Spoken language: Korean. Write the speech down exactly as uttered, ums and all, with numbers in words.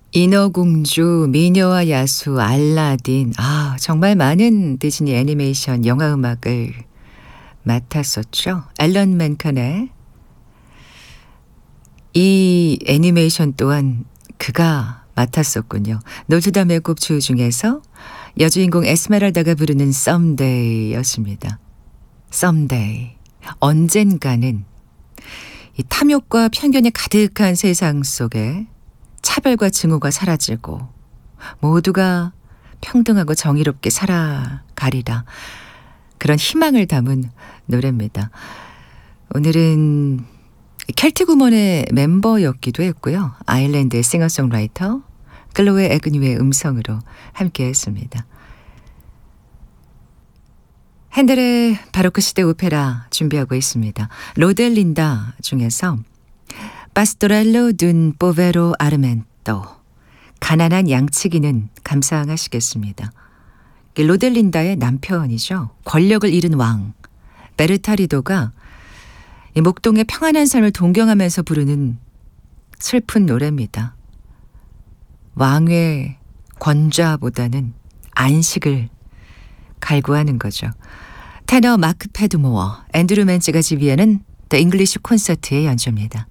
인어공주, 미녀와 야수, 알라딘. 아, 정말 많은 디즈니 애니메이션 영화 음악을 맡았었죠. 앨런 맨컨의 이 애니메이션 또한 그가 맡았었군요. 노트담의 곡주 중에서 여주인공 에스메랄다가 부르는 Someday였습니다. Someday. 언젠가는 이 탐욕과 편견이 가득한 세상 속에 차별과 증오가 사라지고 모두가 평등하고 정의롭게 살아가리라. 그런 희망을 담은 노래입니다. 오늘은 켈틱 우먼의 멤버였기도 했고요. 아일랜드의 싱어송라이터 클로에 에그뉴의 음성으로 함께했습니다. 핸델의 바로크 시대 오페라 준비하고 있습니다. 로델린다 중에서 파스토렐로 둔 포베로 아르멘토, 가난한 양치기는 감상하시겠습니다. 로델린다의 남편이죠. 권력을 잃은 왕 베르타리도가 이 목동의 평안한 삶을 동경하면서 부르는 슬픈 노래입니다. 왕의 권좌보다는 안식을 갈구하는 거죠. 테너 마크 패드모어, 앤드류 맨츠가 지휘하는 더 잉글리시 콘서트의 연주입니다.